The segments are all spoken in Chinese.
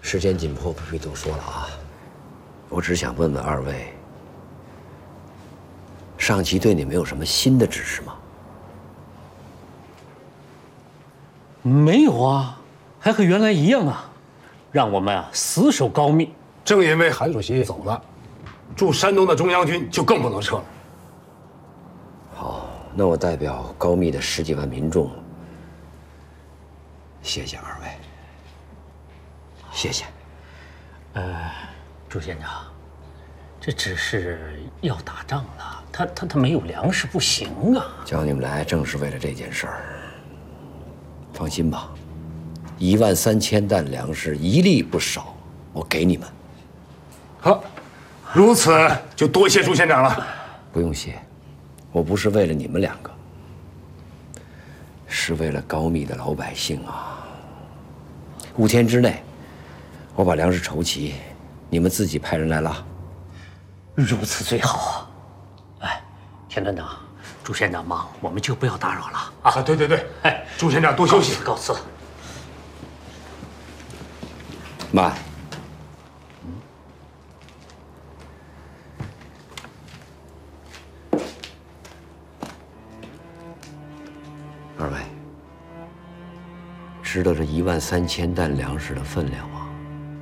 时间紧迫，不必多说了啊。我只想问问二位，上级对你们有什么新的指示吗？ 没有啊，还和原来一样啊，让我们啊死守高密。 正因为韩主席走了，驻山东的中央军就更不能撤了。 好，那我代表高密的10几万民众，谢谢二位，谢谢。 朱县长，这只是要打仗了，他没有粮食不行啊。 叫你们来正是为了这件事儿。放心吧，13000担粮食一粒不少，我给你们。 好，如此就多谢朱县长了。 不用谢，我不是为了你们两个，是为了高密的老百姓啊。5天之内，我把粮食筹齐，你们自己派人来拉。 如此最好啊！哎，田团长，朱县长忙，我们就不要打扰了啊！ 对对对，哎，朱县长多休息， 告辞。 慢。二位，知道这13000担粮食的分量吗？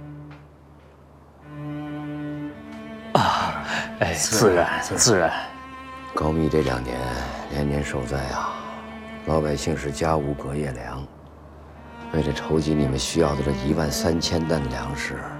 哎，自然。 高密这2年连年受灾啊，老百姓是家无隔夜粮。为了筹集你们需要的这13000担粮食，